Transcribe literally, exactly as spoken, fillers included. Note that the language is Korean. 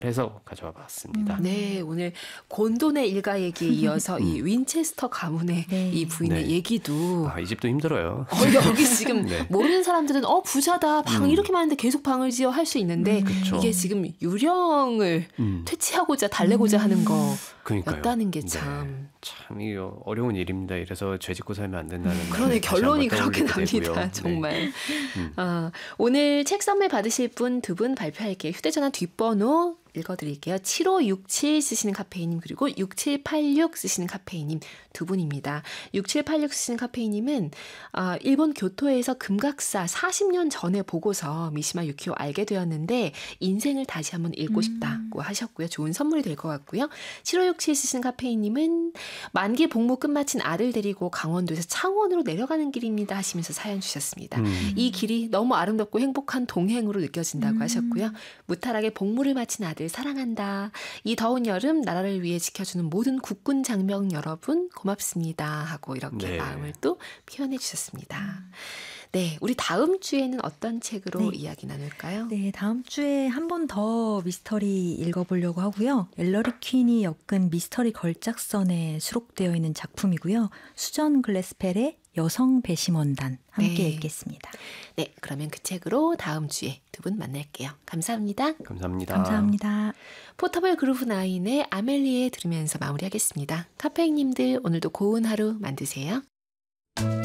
해서 가져와 봤습니다. 음. 네, 오늘 곤돈의 일가 얘기에 이어서 음. 이 윈체스터 가문의 네. 이 부인의 네. 얘기도 아, 이 집도 힘들어요. 어, 여기 지금 네. 모르는 사람들은 어 부자다 방 음. 이렇게 많은데 계속 방을 지어 할 수 있는데 음. 그쵸. 이게 지금 유령을 음. 퇴치하고자 달래고자 음. 하는 그러니까요. 거였다는 게 네. 참 참 이거 어려운 일입니다. 이래서 죄 짓고 살면 안 된다는 그러네 말을 다시 결론이 한번 그렇게 떠올리게 되고요. 납니다. 네. 정말. 음. 어, 오늘 책 선물 받으실 분 두 분 발표할게요. 휴대전화 뒷번호 읽어드릴게요. 칠오육칠 쓰시는 카페이님 그리고 육칠팔육 쓰시는 카페이님 두 분입니다. 육칠팔육 쓰시는 카페이님은 어, 일본 교토에서 금각사 사십 년 전에 보고서 미시마 유키오 알게 되었는데 인생을 다시 한번 읽고 싶다고 음. 하셨고요. 좋은 선물이 될 것 같고요. 칠오육칠 쓰시는 카페이님은 만기 복무 끝마친 아들 데리고 강원도에서 창원으로 내려가는 길입니다 하시면서 사연 주셨습니다. 음. 이 길이 너무 아름답고 행복한 동행으로 느껴진다고 음. 하셨고요. 무탈하게 복무를 마친 아들 사랑한다. 이 더운 여름 나라를 위해 지켜주는 모든 국군 장병 여러분 고맙습니다 하고 이렇게 네. 마음을 또 표현해 주셨습니다. 네, 우리 다음 주에는 어떤 책으로 네. 이야기 나눌까요? 네, 다음 주에 한 번 더 미스터리 읽어보려고 하고요. 엘러리 퀸이 엮은 미스터리 걸작선에 수록되어 있는 작품이고요. 수전 글래스펠의 여성 배심원단 함께 네. 읽겠습니다. 네, 그러면 그 책으로 다음 주에 두 분 만날게요. 감사합니다. 감사합니다. 감사합니다. 포터블 그루브 나인의 아멜리에 들으면서 마무리하겠습니다. 카페인님들 오늘도 고운 하루 만드세요.